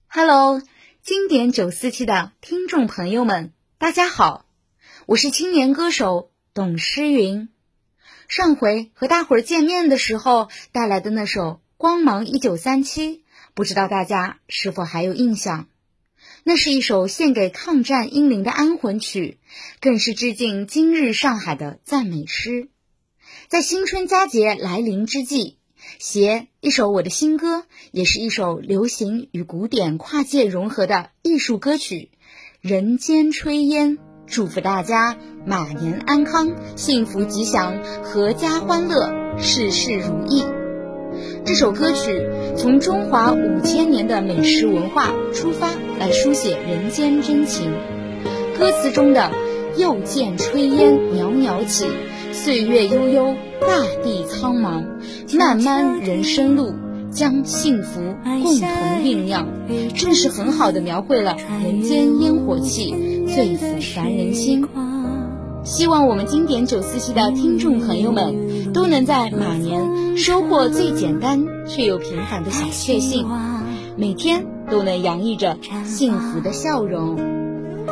Hello， 经典947的听众朋友们，大家好，我是青年歌手董诗云。上回和大伙儿见面的时候带来的那首《光芒1937》，不知道大家是否还有印象？那是一首献给抗战英灵的安魂曲，更是致敬今日上海的赞美诗。在新春佳节来临之际，写一首我的新歌，也是一首流行与古典跨界融合的艺术歌曲《人间炊烟》，祝福大家马年安康，幸福吉祥，阖家欢乐，事事如意。这首歌曲从中华5000年的美食文化出发，来书写人间真情。歌词中的又见炊烟袅袅起，岁月悠悠，大地苍茫，漫漫人生路，将幸福共同酝酿，正是很好的描绘了人间烟火气，最抚凡人心。希望我们经典947的听众朋友们都能在马年收获最简单却又平凡的小确幸，每天都能洋溢着幸福的笑容。